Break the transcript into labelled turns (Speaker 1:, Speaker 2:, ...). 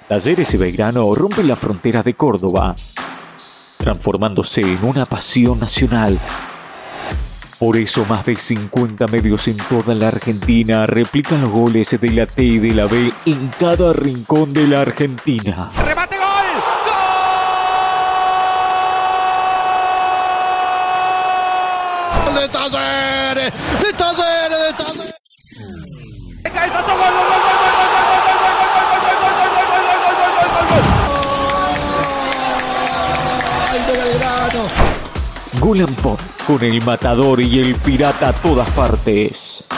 Speaker 1: Talleres y Belgrano rompen las fronteras de Córdoba, transformándose en una pasión nacional. Por eso más de 50 medios en toda la Argentina replican los goles de la T y de la B en cada rincón de la Argentina.
Speaker 2: ¡Remate, gol! ¡Gol! ¡De Talleres! ¡De Talleres! ¡De Talleres! ¡Cabezazo! ¡Gol! ¡Gol! ¡Gol!
Speaker 1: Gol and Pop, con el Matador y el Pirata a todas partes.